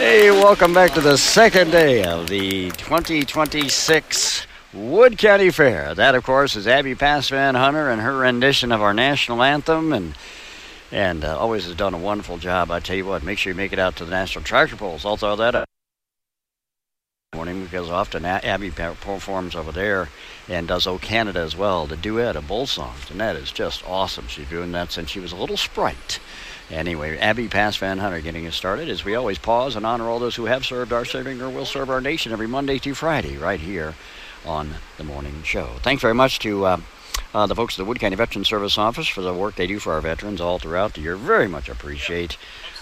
Hey, welcome back to the second day of the 2026 Wood County Fair. That, of course, is Abby Pass Van Hunter and her rendition of our national anthem, and always has done a wonderful job. I tell you what, make sure you make it out to the National Tractor Pulls. I'll throw that up morning because often Abby performs over there and does O Canada as well, the duet of bull songs, and that is just awesome. She's doing that since she was a little sprite. Anyway, Abby Pass Van Hunter getting us started as we always pause and honor all those who have served, are serving, or will serve our nation every Monday through Friday right here on the morning show. Thanks very much to the folks at the Wood County Veterans Service Office for the work they do for our veterans all throughout the year. Very much appreciate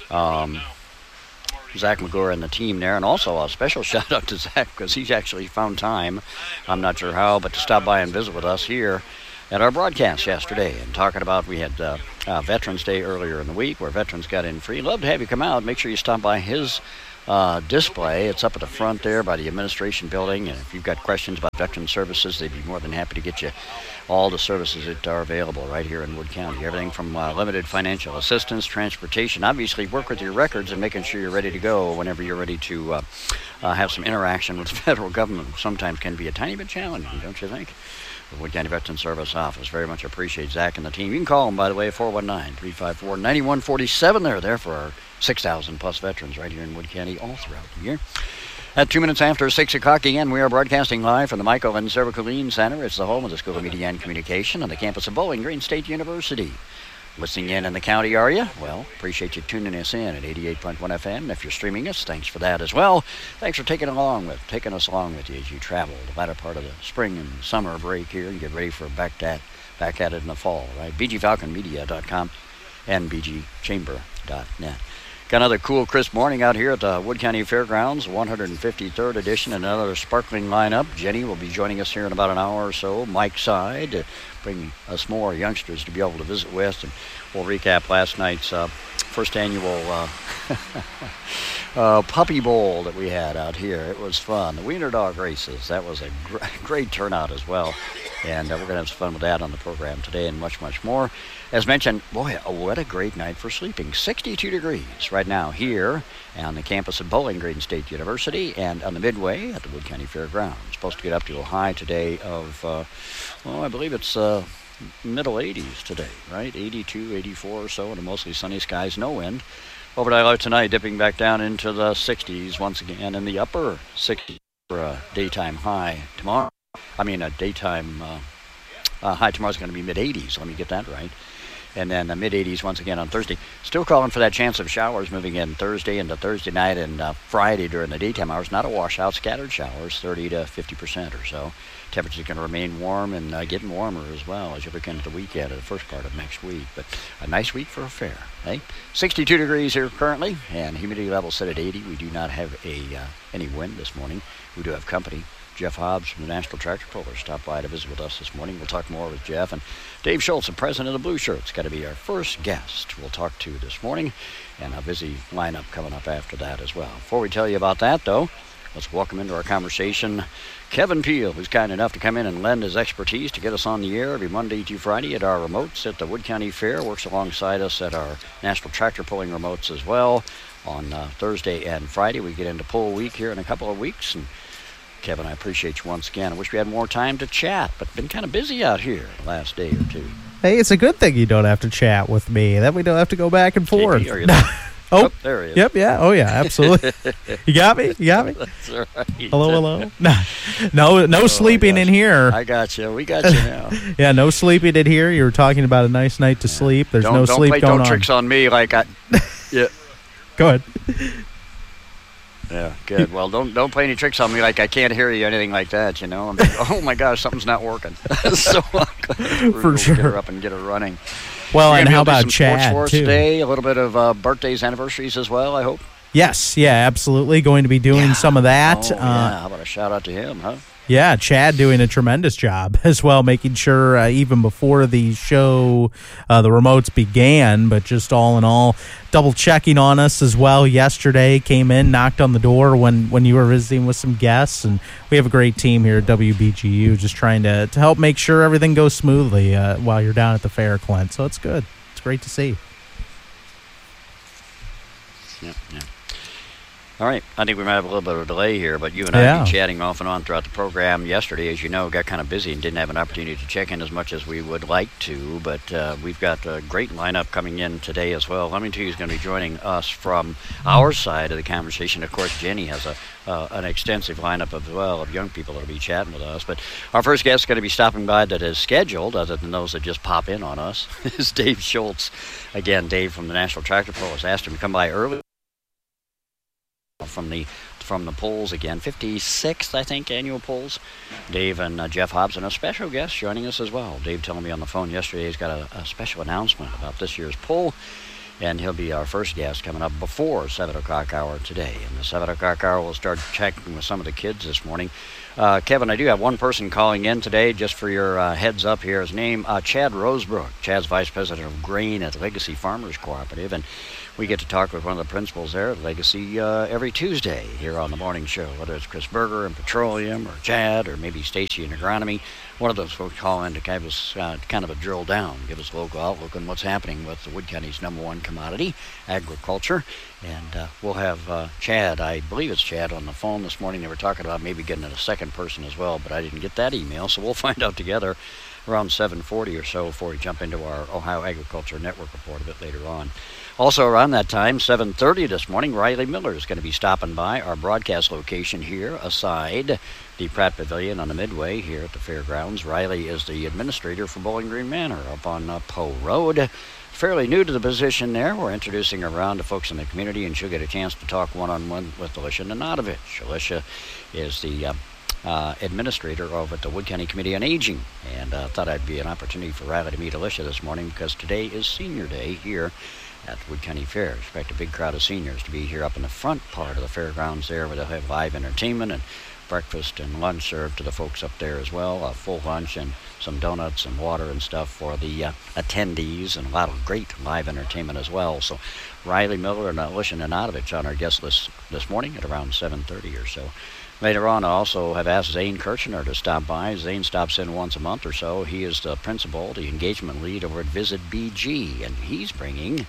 Zach McGuire and the team there, and also a special shout out to Zach because he's actually found time, I'm not sure how, but to stop by and visit with us here at our broadcast yesterday and talking about, we had Veterans Day earlier in the week where veterans got in free. Love to have you come out. Make sure you stop by his display. It's up at the front there by the administration building, and if you've got questions about veteran services, they'd be more than happy to get you all the services that are available right here in Wood County. Everything from limited financial assistance, transportation, obviously work with your records and making sure you're ready to go whenever you're ready to have some interaction with the federal government. Sometimes can be a tiny bit challenging, don't you think? The Wood County Veterans Service Office. Very much appreciate Zach and the team. You can call them, by the way, 419-354-9147. They're there for our 6,000 plus veterans right here in Wood County all throughout the year. At 2 minutes after 6 o'clock again, we are broadcasting live from the Michael and Sarah Colleen Center. It's the home of the School of Media and Communication on the campus of Bowling Green State University. Listening in the county, are you? Well, appreciate you tuning us in at 88.1 FM. If you're streaming us, thanks for that as well. Thanks for taking us along with you as you travel the latter part of the spring and summer break here and get ready for back at it in the fall, right? bgfalconmedia.com and bgchamber.net. Got another cool, crisp morning out here at the Wood County Fairgrounds, 153rd edition, and another sparkling lineup. Jenny will be joining us here in about an hour or so, Mike's side, to bring us more youngsters to be able to visit with. And we'll recap last night's first annual Puppy Bowl that we had out here. It was fun. The Wiener Dog races, that was a great turnout as well. And we're going to have some fun with that on the program today and much, much more. As mentioned, boy, what a great night for sleeping. 62 degrees right now here on the campus of Bowling Green State University and on the Midway at the Wood County Fairgrounds. Supposed to get up to a high today of, I believe it's middle 80s today, right? 82, 84 or so, and mostly sunny skies, no wind. Overnight low tonight dipping back down into the 60s once again, in the upper 60s for a daytime high tomorrow. I mean, a daytime high tomorrow is going to be mid-80s. Let me get that right. And then the mid-80s once again on Thursday. Still calling for that chance of showers moving in Thursday into Thursday night and Friday during the daytime hours. Not a washout, scattered showers, 30 to 50% or so. Temperatures going to remain warm and getting warmer as well as you look into the weekend or the first part of next week. But a nice week for a fair, eh? 62 degrees here currently, and humidity level set at 80. We do not have any wind this morning. We do have company. Jeff Hobbs from the National Tractor Pullers stopped by to visit with us this morning. We'll talk more with Jeff. And Dave Schultz, the president of the Blue Shirts, got to be our first guest we'll talk to this morning. And a busy lineup coming up after that as well. Before we tell you about that, though, let's welcome into our conversation Kevin Peel, who's kind enough to come in and lend his expertise to get us on the air every Monday through Friday at our remotes at the Wood County Fair. Works alongside us at our National Tractor Pulling remotes as well. On Thursday and Friday, we get into pull week here in a couple of weeks. And Kevin, I appreciate you once again. I wish we had more time to chat, but been kind of busy out here the last day or two. Hey, it's a good thing you don't have to chat with me. Then we don't have to go back and forth. JP, are you there? Oh, there he is. Yep, yeah. Oh, yeah, absolutely. You got me? That's right. Hello. No sleeping in here. I got you. We got you now. Yeah, no sleeping in here. You were talking about a nice night to sleep. There's no sleep going on. Don't tricks on me like I... Yeah. Go ahead. Yeah, good. Well, don't play any tricks on me like I can't hear you or anything like that, you know. I'm like, oh, my gosh, something's not working. So for sure. Get her up and get her running. Well, and how about Chad, sports for us too? Today, a little bit of birthdays, anniversaries as well, I hope. Yes, yeah, absolutely. Going to be doing some of that. Oh, yeah. How about a shout out to him, huh? Yeah, Chad doing a tremendous job as well, making sure even before the show, the remotes began, but just all in all, double checking on us as well yesterday. Came in, knocked on the door when you were visiting with some guests, and we have a great team here at WBGU just trying to help make sure everything goes smoothly while you're down at the fair, Clint. So it's good. It's great to see. Yeah. All right. I think we might have a little bit of a delay here, but you and I have been chatting off and on throughout the program. Yesterday, as you know, got kind of busy and didn't have an opportunity to check in as much as we would like to, but we've got a great lineup coming in today as well. Lemon Tea is going to be joining us from our side of the conversation. Of course, Jenny has an extensive lineup as well of young people that will be chatting with us, but our first guest is going to be stopping by that is scheduled, other than those that just pop in on us, is Dave Schultz. Again, Dave from the National Tractor Pull has asked him to come by early from the polls again, 56th, I think, annual polls. Dave and Jeff Hobson, a special guest, joining us as well. Dave told me on the phone yesterday he's got a special announcement about this year's poll, and he'll be our first guest coming up before 7 o'clock hour today. And the 7 o'clock hour, we'll start checking with some of the kids this morning. Kevin, I do have one person calling in today, just for your heads up here. His name, Chad Rosebrook. Chad's Vice President of Grain at Legacy Farmers Cooperative, and we get to talk with one of the principals there at Legacy every Tuesday here on the morning show, whether it's Chris Berger in Petroleum or Chad or maybe Stacy in Agronomy. One of those folks call in to give us kind of a drill down, give us a local outlook on what's happening with the Wood County's #1 commodity, agriculture. And we'll have Chad, I believe it's Chad, on the phone this morning. They were talking about maybe getting a second person as well, but I didn't get that email, so we'll find out together around 7:40 or so before we jump into our Ohio Agriculture Network report a bit later on. Also around that time, 7:30 this morning, Riley Miller is going to be stopping by our broadcast location here aside the Pratt Pavilion on the Midway here at the fairgrounds. Riley is the administrator for Bowling Green Manor up on Poe Road. Fairly new to the position there. We're introducing her around to folks in the community, and she'll get a chance to talk one-on-one with Alicia Nanadovich. Alicia is the administrator over at the Wood County Committee on Aging, and thought I'd be an opportunity for Riley to meet Alicia this morning because today is Senior Day here at Wood County Fair. Expect a big crowd of seniors to be here up in the front part of the fairgrounds there, where they'll have live entertainment and breakfast and lunch served to the folks up there as well. A full lunch and some donuts and water and stuff for the attendees, and a lot of great live entertainment as well. So Riley Miller and Alicia Nanadovich on our guest list this morning at around 7:30 or so. Later on, I also have asked Zane Kirchner to stop by. Zane stops in once a month or so. He is the principal, the engagement lead over at Visit BG, and he's bringing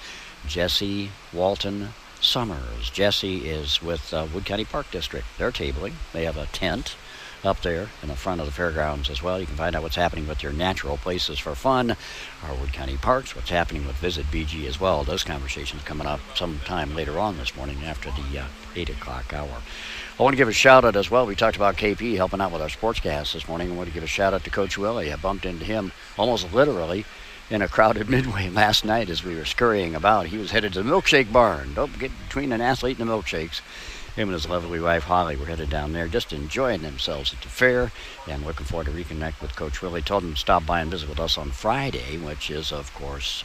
Jesse Walton Summers. Jesse is with Wood County Park District. They're tabling. They have a tent up there in the front of the fairgrounds as well. You can find out what's happening with your natural places for fun, our Wood County parks, what's happening with Visit BG as well. Those conversations coming up sometime later on this morning after the 8 o'clock hour. I want to give a shout out as well. We talked about KP helping out with our sportscast this morning. I want to give a shout out to Coach Willie. I bumped into him almost literally in a crowded Midway last night as we were scurrying about. He was headed to the milkshake barn. Don't get between an athlete and the milkshakes. Him and his lovely wife Holly were headed down there, just enjoying themselves at the fair, and looking forward to reconnect with Coach Willie. Told him to stop by and visit with us on Friday, which is of course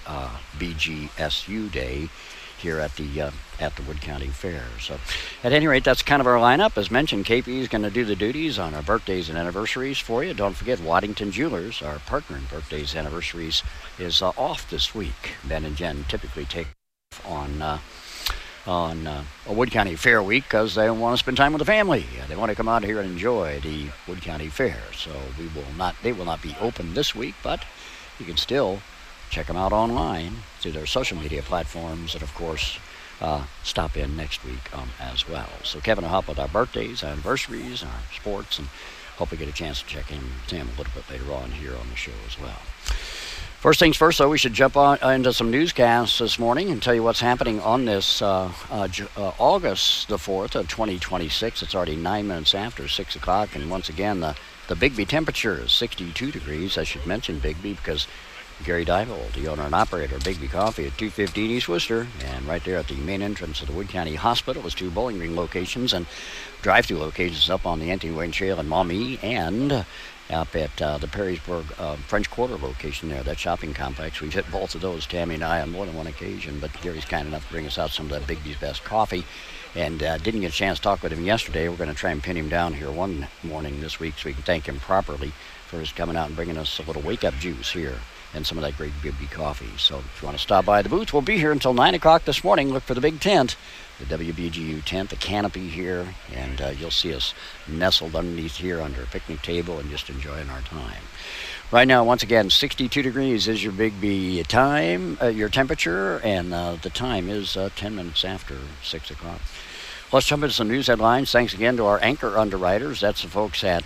BGSU Day here at the Wood County Fair. So at any rate, that's kind of our lineup. As mentioned, KP is going to do the duties on our birthdays and anniversaries for you. Don't forget, Waddington Jewelers, our partner in birthdays and anniversaries, is off this week. Ben and Jen typically take on a Wood County Fair week because they want to spend time with the family. They want to come out here and enjoy the Wood County Fair. So they will not be open this week, but you can still check them out online through their social media platforms, and of course stop in next week as well. So Kevin will help with our birthdays, our anniversaries, our sports, and hope we get a chance to check in with him a little bit later on here on the show as well. First things first, though, we should jump on into some newscasts this morning and tell you what's happening on this August the 4th of 2026. It's already 9 minutes after 6 o'clock, and once again, the Bigby temperature is 62 degrees. I should mention Bigby because Gary Diebold, the owner and operator of Bigby Coffee at 215 East Worcester, and right there at the main entrance of the Wood County Hospital is 2 Bowling Green locations and drive-through locations up on the Anti-Wayne Trail in Maumee, and up at the Perrysburg French Quarter location there, that shopping complex. We've hit both of those, Tammy and I, on more than one occasion, but Gary's kind enough to bring us out some of that Bigby's Best coffee, and didn't get a chance to talk with him yesterday. We're going to try and pin him down here one morning this week so we can thank him properly for his coming out and bringing us a little wake-up juice here and some of that great Bigby coffee. So if you want to stop by the booth, we'll be here until 9 o'clock this morning. Look for the big tent, the WBGU tent, the canopy here, and you'll see us nestled underneath here under a picnic table and just enjoying our time. Right now, once again, 62 degrees is your Bigby time, your temperature, and the time is 10 minutes after 6 o'clock. Let's jump into some news headlines. Thanks again to our anchor underwriters. That's the folks at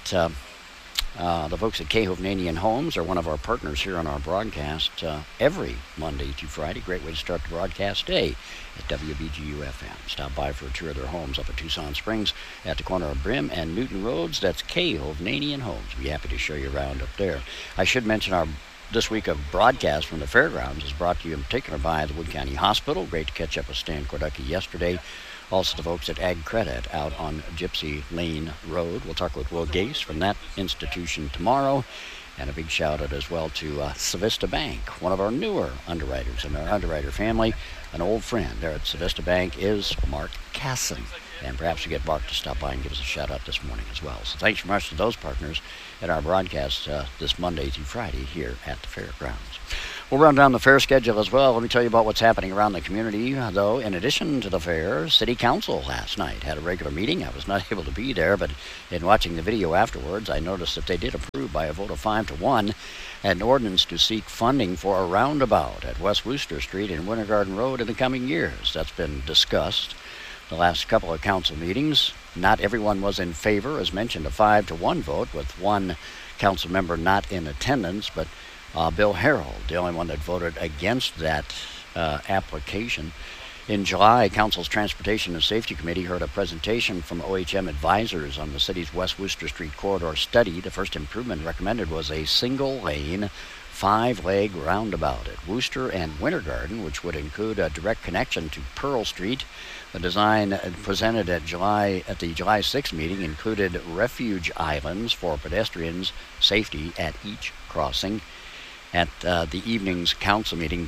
K. Hovnanian Homes are one of our partners here on our broadcast every Monday to Friday. Great way to start the broadcast day at WBGU-FM. Stop by for a tour of their homes up at Tucson Springs at the corner of Brim and Newton Roads. That's K. Hovnanian Homes. Be happy to show you around up there. I should mention this week of broadcast from the fairgrounds is brought to you in particular by the Wood County Hospital. Great to catch up with Stan Korducki yesterday. Also the folks at Ag Credit out on Gypsy Lane Road. We'll talk with Will Gase from that institution tomorrow. And a big shout out as well to Civista Bank, one of our newer underwriters in our underwriter family. An old friend there at Civista Bank is Mark Casson. And perhaps you get Mark to stop by and give us a shout out this morning as well. So thanks very much to those partners in our broadcast this Monday through Friday here at the fairgrounds. We'll run down the fair schedule as well. Let me tell you about what's happening around the community, though. In addition to the fair, City Council last night had a regular meeting. I was not able to be there, but in watching the video afterwards, I noticed that they did approve by a vote of 5-1 an ordinance to seek funding for a roundabout at West Wooster Street and Winter Garden Road in the coming years. That's been discussed the last couple of council meetings. Not everyone was in favor, as mentioned, a 5-1 vote with one council member not in attendance, but Bill Harold, the only one that voted against that application. In July, Council's Transportation and Safety Committee heard a presentation from OHM advisors on the city's West Wooster Street corridor study. The first improvement recommended was a single-lane, 5-leg roundabout at Wooster and Winter Garden, which would include a direct connection to Pearl Street. The design presented at the July 6th meeting included refuge islands for pedestrians' safety at each crossing. At that evening's council meeting,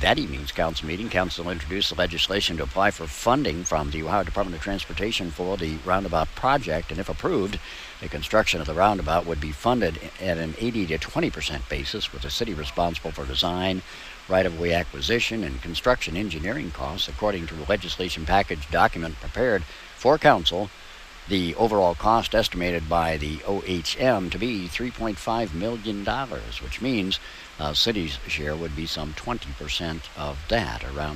council introduced the legislation to apply for funding from the Ohio Department of Transportation for the roundabout project, and if approved, the construction of the roundabout would be funded at an 80 to 20% basis, with the city responsible for design, right-of-way acquisition, and construction engineering costs. According to the legislation package document prepared for council, the overall cost estimated by the OHM to be $3.5 million, which means city's share would be some 20% of that, around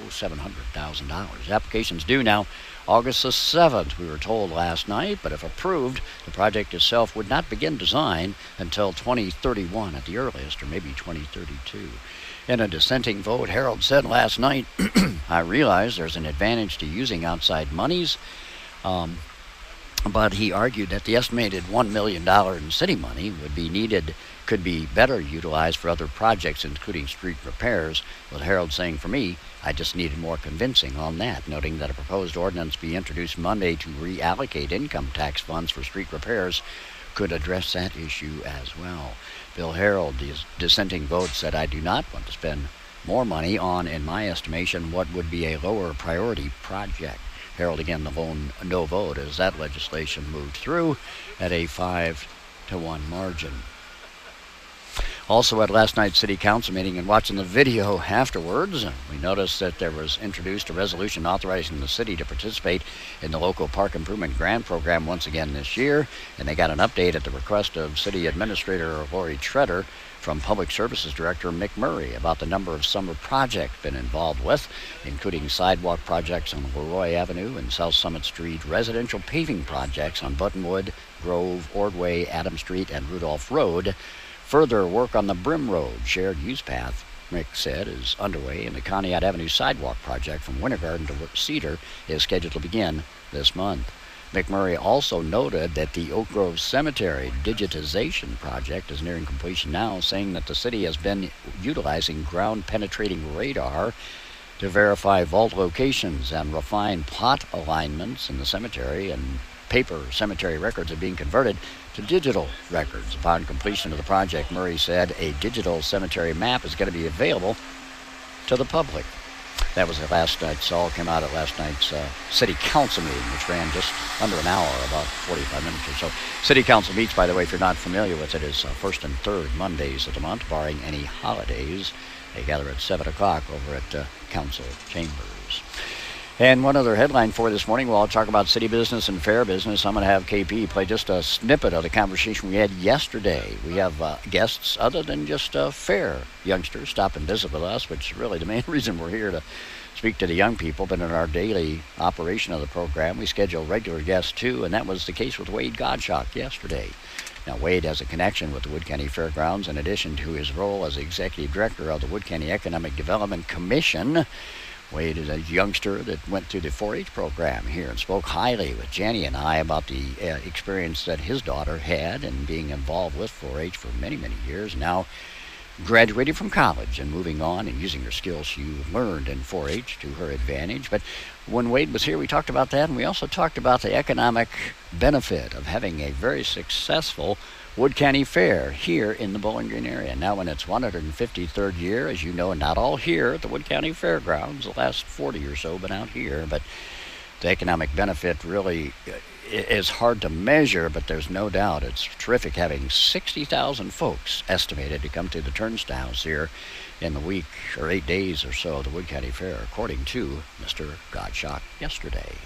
$700,000. Applications due now August the 7th, we were told last night, but if approved, the project itself would not begin design until 2031 at the earliest, or maybe 2032. In a dissenting vote, Harold said last night, I realize there's an advantage to using outside monies, but he argued that the estimated $1 million in city money could be better utilized for other projects, including street repairs, with Harold saying, for me, I just needed more convincing on that, noting that a proposed ordinance be introduced Monday to reallocate income tax funds for street repairs could address that issue as well. Bill Harold, the dissenting vote, said, I do not want to spend more money on, in my estimation, what would be a lower priority project. Harold, again, the lone no vote as that legislation moved through at a 5-1 margin. Also at last night's city council meeting and watching the video afterwards, we noticed that there was introduced a resolution authorizing the city to participate in the local park improvement grant program once again this year, and they got an update at the request of City Administrator Lori Treader from Public Services Director Mick Murray about the number of summer projects been involved with, including sidewalk projects on Leroy Avenue and South Summit Street, residential paving projects on Buttonwood, Grove, Ordway, Adams Street, and Rudolph Road. Further work on the Brim Road shared use path, Mick said, is underway, and the Conneaut Avenue sidewalk project from Winter Garden to Cedar is scheduled to begin this month. McMurray also noted that the Oak Grove Cemetery digitization project is nearing completion now, saying that the city has been utilizing ground-penetrating radar to verify vault locations and refine plot alignments in the cemetery, and paper cemetery records are being converted to digital records. Upon completion of the project, Murray said a digital cemetery map is going to be available to the public. That was last night's, all came out at last night's city council meeting, which ran just under an hour, about 45 minutes or so. City council meets, by the way, if you're not familiar with it, is first and third Mondays of the month, barring any holidays. They gather at 7 o'clock over at council chambers. And one other headline for this morning, while I'll talk about city business and fair business, I'm going to have KP play just a snippet of the conversation we had yesterday. We have guests other than just fair youngsters stop and visit with us, which is really the main reason we're here, to speak to the young people, but in our daily operation of the program, we schedule regular guests too, and that was the case with Wade Godshock yesterday. Now, Wade has a connection with the Wood County Fairgrounds in addition to his role as executive director of the Wood County Economic Development Commission. Wade is a youngster that went through the 4-H program here and spoke highly with Jenny and I about the experience that his daughter had in being involved with 4-H for many, many years. Now, graduating from college and moving on and using her skills she learned in 4-H to her advantage. But when Wade was here, we talked about that, and we also talked about the economic benefit of having a very successful Wood County Fair here in the Bowling Green area. Now in its 153rd year, as you know, not all here at the Wood County Fairgrounds, the last 40 or so been out here, but the economic benefit really is hard to measure, but there's no doubt it's terrific having 60,000 folks estimated to come to the turnstiles here in the week or 8 days or so of the Wood County Fair, according to Mr. Godshock yesterday.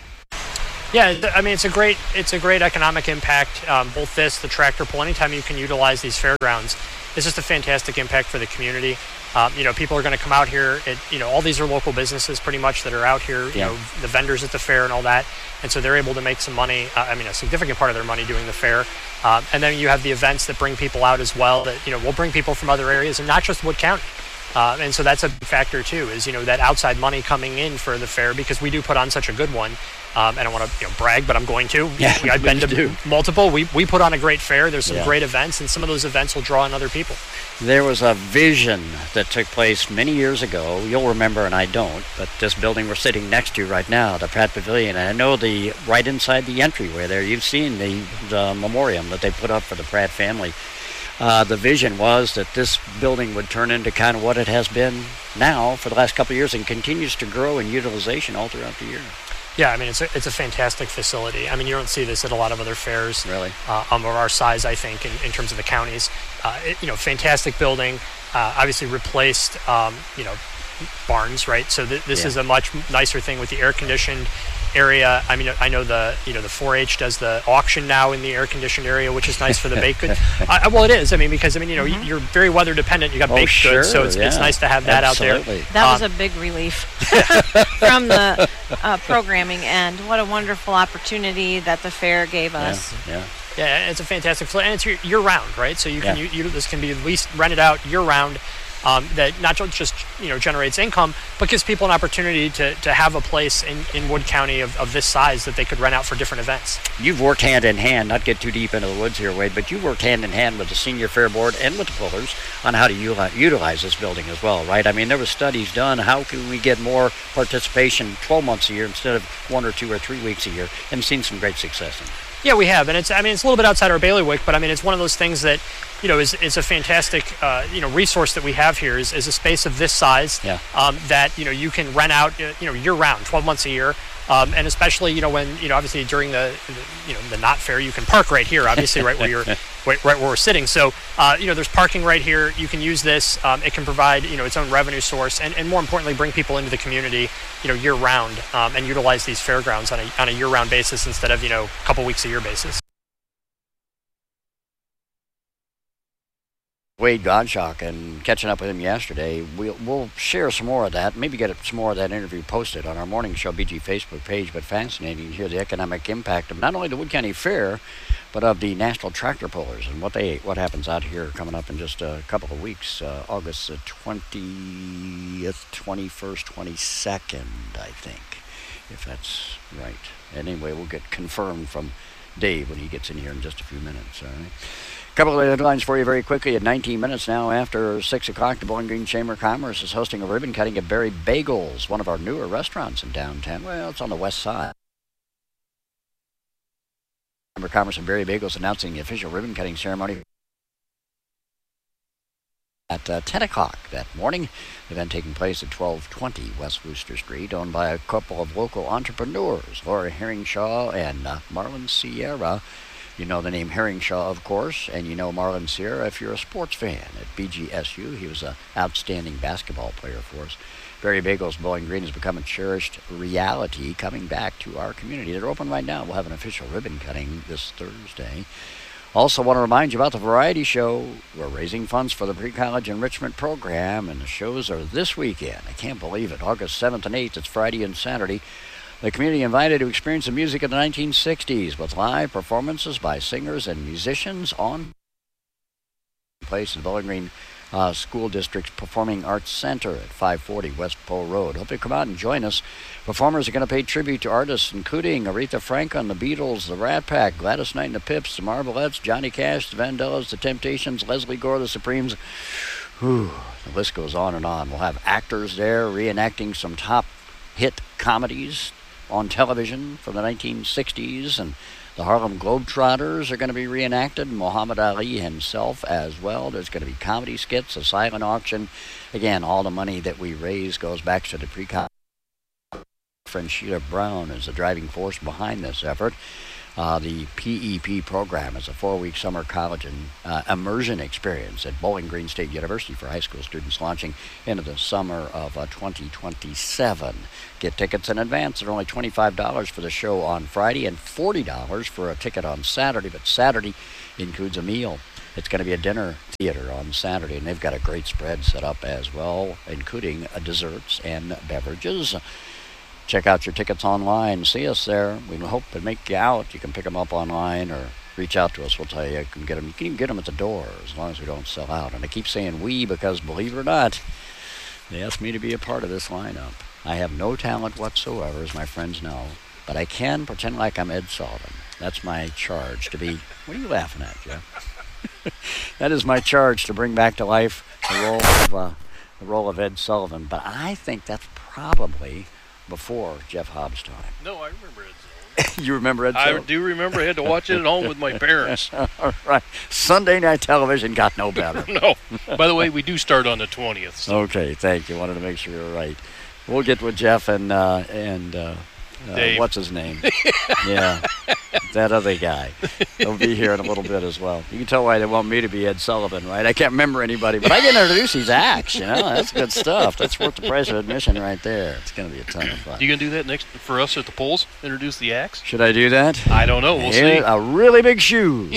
Yeah, I mean, it's a great economic impact. Both the tractor pull, anytime you can utilize these fairgrounds, it's just a fantastic impact for the community. People are going to come out here. All these are local businesses pretty much that are out here, Yeah. The vendors at the fair and all that. And so they're able to make some money, a significant part of their money doing the fair. And then you have the events that bring people out as well that, will bring people from other areas and not just Wood County. And so that's a factor too, is, that outside money coming in for the fair, because we do put on such a good one. I don't want to brag, but I'm going to. Yeah, I've been to multiple. We put on a great fair. There's some Yeah. great events, and some of those events will draw in other people. There was a vision that took place many years ago. You'll remember, and I don't, but this building we're sitting next to right now, the Pratt Pavilion, and I know right inside the entryway there, you've seen the memoriam that they put up for the Pratt family. The vision was that this building would turn into kind of what it has been now for the last couple of years and continues to grow in utilization all throughout the year. Yeah, I mean, it's a fantastic facility. I mean, you don't see this at a lot of other fairs. Really? Of our size, I think, in terms of the counties. Fantastic building. Obviously replaced, barns, right? So this is a much nicer thing with the air-conditioned area. I mean, I know the 4-H does the auction now in the air-conditioned area, which is nice for the baked goods. Well, it is. I mean, because you're very weather dependent. You got baked goods, so it's nice to have that Absolutely. out there. That was a big relief from the programming end. What a wonderful opportunity that the fair gave us. Yeah. Yeah, it's a fantastic, and it's year round, right? So you can this can be at least rented out year round. That not just generates income, but gives people an opportunity to have a place in Wood County of this size that they could rent out for different events. You've worked hand in hand, not get too deep into the woods here, Wade, but you've worked hand in hand with the Senior Fair Board and with the pullers on how to utilize this building as well, right? I mean, there were studies done. How can we get more participation 12 months a year instead of 1 or 2 or 3 weeks a year, and seen some great success in it. Yeah, we have, and it's a little bit outside our bailiwick, but I mean, it's one of those things that is a fantastic resource that we have here is a space of this size that you can rent out year round, 12 months a year. And especially, when, obviously during the not fair, you can park right here, obviously, right where right where we're sitting. So, there's parking right here. You can use this. It can provide, its own revenue source, and more importantly, bring people into the community, year round, and utilize these fairgrounds on a year round basis instead of, a couple weeks a year basis. Wade Godshock, and catching up with him yesterday, we'll share some more of that, maybe get some more of that interview posted on our Morning Show BG Facebook page, but fascinating to hear the economic impact of not only the Wood County Fair, but of the National Tractor Pullers and what happens out here coming up in just a couple of weeks, August 20th, 21st, 22nd, I think, if that's right. Anyway, we'll get confirmed from Dave when he gets in here in just a few minutes, all right? Couple of headlines for you very quickly. At 19 minutes now after 6 o'clock, the Bowling Green Chamber of Commerce is hosting a ribbon cutting at Berry Bagels, one of our newer restaurants in downtown. Well, it's on the west side. Chamber of Commerce and Berry Bagels announcing the official ribbon cutting ceremony at 10 o'clock that morning. The event taking place at 1220 West Wooster Street, owned by a couple of local entrepreneurs, Laura Herringshaw and Marlon Sierra. You know the name Herringshaw, of course, and you know Marlon Sierra if you're a sports fan at BGSU. He was an outstanding basketball player for us. Berry Bagels Bowling Green has become a cherished reality coming back to our community. They're open right now. We'll have an official ribbon cutting this Thursday. Also want to remind you about the Variety Show. We're raising funds for the Pre-College Enrichment Program, and the shows are this weekend. I can't believe it. August 7th and 8th. It's Friday and Saturday. The community invited to experience the music of the 1960s with live performances by singers and musicians on place in Bowling Green School District's Performing Arts Center at 540 West Pole Road. Hope you come out and join us. Performers are going to pay tribute to artists including Aretha Franklin, the Beatles, the Rat Pack, Gladys Knight and the Pips, the Marvelettes, Johnny Cash, the Vandellas, the Temptations, Leslie Gore, the Supremes. Whew, the list goes on and on. We'll have actors there reenacting some top hit comedies on television from the 1960s, and the Harlem Globetrotters are going to be reenacted, Muhammad Ali himself as well. There's going to be comedy skits, a silent auction. Again, all the money that we raise goes back to the pre-college. Friend Sheila Brown is the driving force behind this effort. The PEP program is a 4-week summer college and immersion experience at Bowling Green State University for high school students launching into the summer of 2027. Get tickets in advance. They're only $25 for the show on Friday and $40 for a ticket on Saturday, but Saturday includes a meal. It's going to be a dinner theater on Saturday, and they've got a great spread set up as well, including desserts and beverages. Check out your tickets online. See us there. We hope to make you out. You can pick them up online or reach out to us. We'll tell you. You can get them. You can even get them at the door as long as we don't sell out. And I keep saying we because, believe it or not, they asked me to be a part of this lineup. I have no talent whatsoever, as my friends know, but I can pretend like I'm Ed Sullivan. That's my charge to be. What are you laughing at, Jeff? That is my charge to bring back to life the role of Ed Sullivan. But I think that's probably before Jeff Hobbs' time. No, I remember Ed Sullivan. You remember Ed Sullivan? I do remember. I had to watch it at home with my parents. All right. Sunday night television got no better. No. By the way, we do start on the 20th. So. Okay, thank you. Wanted to make sure you're right. We'll get with Jeff and Dave. What's his name? Yeah, that other guy. He'll be here in a little bit as well. You can tell why they want me to be Ed Sullivan, right? I can't remember anybody, but I can introduce these acts, you know? That's good stuff. That's worth the price of admission right there. It's going to be a ton of fun. You going to do that next for us at the polls? Introduce the acts? Should I do that? I don't know. We'll see. A really big shoe.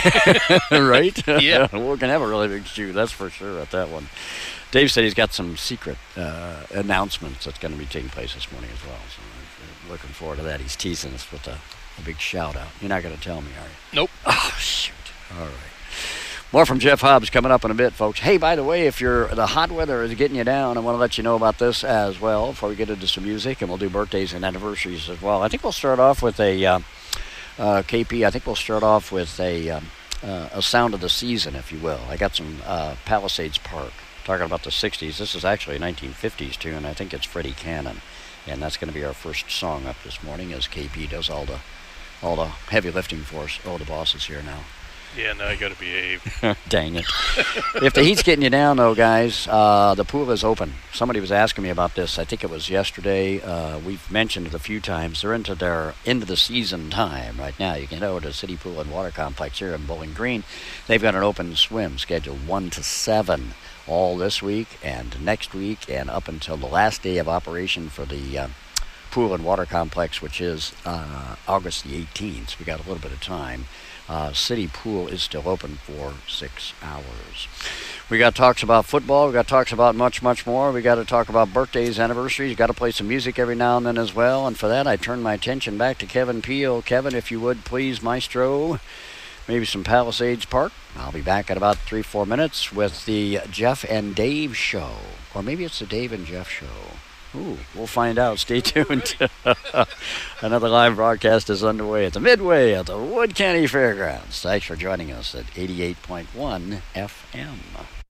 Right? Yeah. We're going to have a really big shoe, that's for sure, at that one. Dave said he's got some secret announcements that's going to be taking place this morning as well. So I'm looking forward to that. He's teasing us with a big shout out. You're not going to tell me, are you? Nope. Oh, shoot. All right. More from Jeff Hobbs coming up in a bit, folks. Hey, by the way, if the hot weather is getting you down, I want to let you know about this as well before we get into some music, and we'll do birthdays and anniversaries as well. I think we'll start off with a KP. I think we'll start off with a sound of the season, if you will. I got some Palisades Park. Talking about the 60s. This is actually a 1950s tune. I think it's Freddie Cannon. And that's going to be our first song up this morning as KP does all the heavy lifting for us. Oh, the boss is here now. Yeah, now I got to behave. Dang it. If the heat's getting you down, though, guys, the pool is open. Somebody was asking me about this. I think it was yesterday. We've mentioned it a few times. They're into their end of the season time right now. You can go to City Pool and Water Complex here in Bowling Green. They've got an open swim scheduled 1 to 7. All this week and next week and up until the last day of operation for the pool and water complex, which is August the 18th. So we got a little bit of time. City Pool is still open for 6 hours. We got talks about football. We got talks about much, much more. We got to talk about birthdays, anniversaries. You got to play some music every now and then as well. And for that, I turn my attention back to Kevin Peel. Kevin, if you would, please, maestro. Maybe some Palisades Park. I'll be back in about 3-4 minutes with the Jeff and Dave show. Or maybe it's the Dave and Jeff show. Ooh, we'll find out. Stay tuned. Another live broadcast is underway at the Midway at the Wood County Fairgrounds. Thanks for joining us at 88.1 FM.